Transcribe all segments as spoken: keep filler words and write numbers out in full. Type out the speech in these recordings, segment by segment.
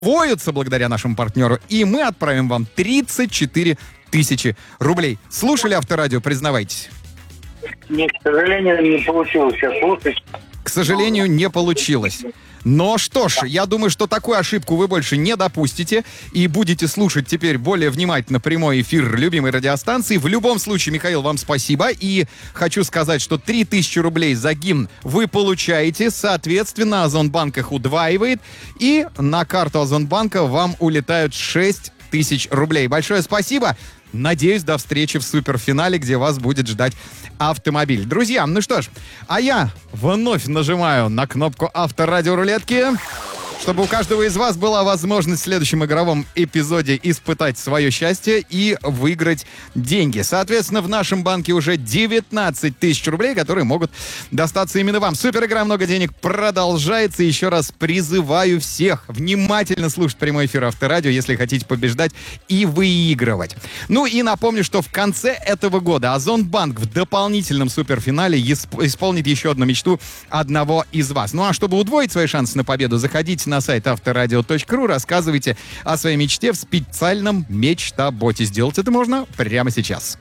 Воются благодаря нашему партнеру, и мы отправим вам тридцать четыре тысячи рублей. Слушали Авторадио, признавайтесь. Нет, к сожалению, не получилось сейчас слушать. К сожалению, не получилось. Но что ж, я думаю, что такую ошибку вы больше не допустите и будете слушать теперь более внимательно прямой эфир любимой радиостанции. В любом случае, Михаил, вам спасибо. И хочу сказать, что три тысячи рублей за гимн вы получаете. Соответственно, Озонбанк их удваивает. И на карту Озонбанка вам улетают шесть тысяч рублей. Большое спасибо. Надеюсь, до встречи в суперфинале, где вас будет ждать автомобиль. Друзья, ну что ж, а я вновь нажимаю на кнопку Авторадио рулетки, чтобы у каждого из вас была возможность в следующем игровом эпизоде испытать свое счастье и выиграть деньги. Соответственно, в нашем банке уже девятнадцать тысяч рублей, которые могут достаться именно вам. Супер игра «Много денег» продолжается. Еще раз призываю всех внимательно слушать прямой эфир Авторадио, если хотите побеждать и выигрывать. Ну и напомню, что в конце этого года Озонбанк в дополнительном суперфинале исп- исполнит еще одну мечту одного из вас. Ну а чтобы удвоить свои шансы на победу, заходите на сайт авторадио точка ру, рассказывайте о своей мечте в специальном мечта-боте. Сделать это можно прямо сейчас.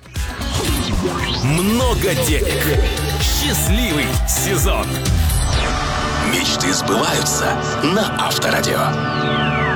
Много денег. Счастливый сезон. Мечты сбываются на Авторадио.